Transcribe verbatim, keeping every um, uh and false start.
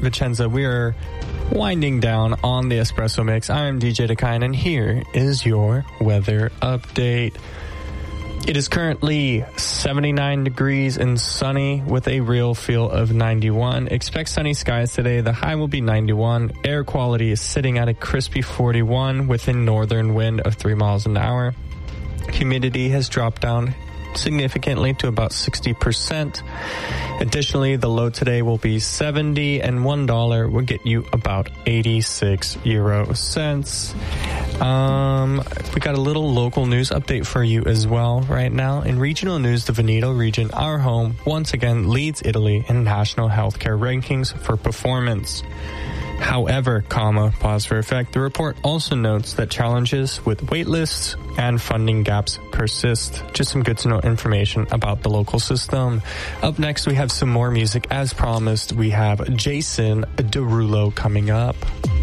Vicenza. We are winding down on the Espresso Mix. I am D J Dakayan, and here is your weather update. It is currently seventy-nine degrees and sunny with a real feel of ninety-one. Expect sunny skies today. The high will be ninety-one. Air quality is sitting at a crispy forty-one with a northern wind of three miles an hour. Humidity has dropped down significantly to about sixty percent. Additionally, the low today will be seventy, and one dollar will get you about eighty-six euro cents. Um, we got a little local news update for you as well right now. In regional news, the Veneto region, our home, once again leads Italy in national healthcare rankings for performance. However, comma, pause for effect, the report also notes that challenges with wait lists and funding gaps persist. Just some good to know information about the local system. Up next, we have some more music. As promised, we have Jason Derulo coming up.